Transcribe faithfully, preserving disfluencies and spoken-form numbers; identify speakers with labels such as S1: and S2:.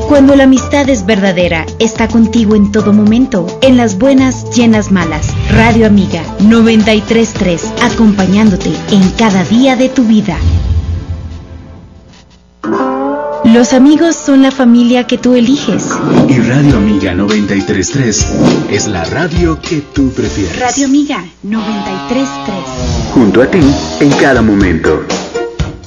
S1: Cuando la amistad es verdadera, está contigo en todo momento, en las buenas y en las malas. Radio Amiga noventa y tres punto tres, acompañándote en cada día de tu vida. Los amigos son la familia que tú eliges.
S2: Y Radio Amiga noventa y tres punto tres es la radio que tú prefieres.
S1: Radio Amiga noventa y tres punto tres.
S2: Junto a ti en cada momento.